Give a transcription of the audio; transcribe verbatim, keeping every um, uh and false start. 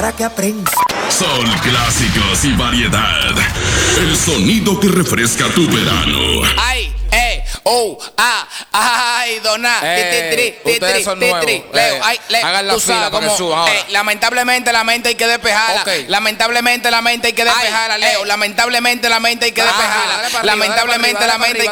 para que aprenda. Son clásicos y variedad. El sonido que refresca tu verano. Ay, eh, oh, ah, ay, dona, Eh, ti, ti, ustedes ti, son ti, nuevos. ti, Eh, Leo, ay, Leo, hagan la tú fila sabes para que cómo, suban ahora. eh, lamentablemente la mente hay que despejarla. Ok. Lamentablemente la mente hay que despejarla, Ay, Leo. eh. Lamentablemente la mente hay que Ah, despejarla. dale para arriba, Lamentablemente dale la para mente hay que